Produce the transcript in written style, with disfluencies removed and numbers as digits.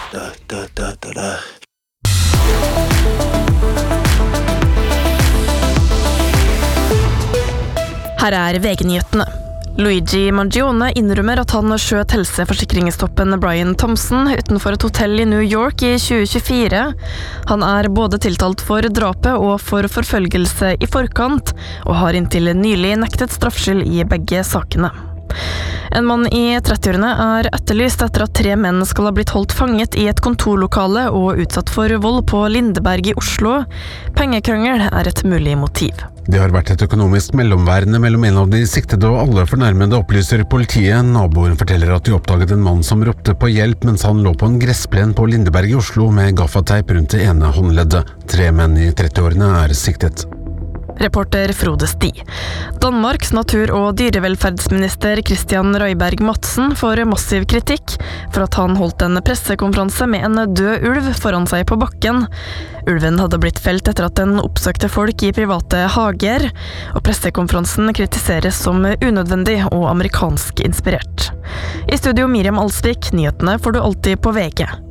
Her VG-nyhetene. Luigi Mangione innrømmer at han skjøt helseforsikringstoppen Brian Thompson utenfor et hotell i New York i 2024. Han både tiltalt for drapet og for forfølgelse i forkant, og har inntil nylig nektet straffskyld i begge sakene. En mann i 30-årene etterlyst etter at 3 menn skal ha blitt holdt fanget i et kontorlokale og utsatt for vold på Lindeberg i Oslo. Pengekrangel et mulig motiv. Det har vært et økonomisk mellomværende mellom en av de siktede og alle fornærmede, opplyser politiet. Naboen forteller at de oppdaget en mann som ropte på hjelp mens han lå på en gressplen på Lindeberg i Oslo med gaffateip rundt det ene håndleddet. 3 menn i 30-årene siktet. Reporter Frode Sti. Danmarks natur- og dyrevelferdsminister Christian Røyberg Madsen får massiv kritikk for at han holdt en pressekonferanse med en død ulv foran seg på bakken. Ulven hadde blitt felt etter at den oppsøkte folk i private hager, og pressekonferansen kritiseres som unødvendig og amerikansk inspirert. I studio Miriam Alsvik, nyhetene får du alltid på VG.